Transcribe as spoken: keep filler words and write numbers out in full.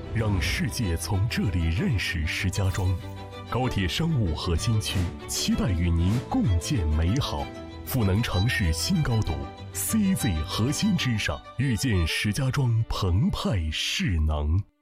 让世界从这里认识石家庄。高铁商务核心区，期待与您共建美好。赋能城市新高度 ，C Z 核心之上，遇见石家庄澎湃势能。